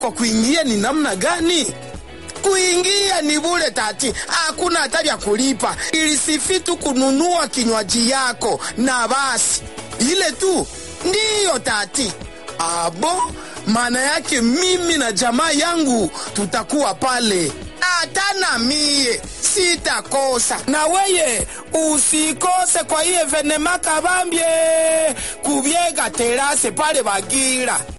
Kwa kuingia ni namna gani? Kuingia ni bure tati, hakuna hatari ya kulipa. Ilisifi tu kununua kinywaji yako na basi, ile tu ndiyo tati. Abo, maana yake mimi na jamaa yangu tutakuwa pale, hata na mie sitakosa. Na weye usikose kwa hii evenema kabambye kubiega terase pale Bagira.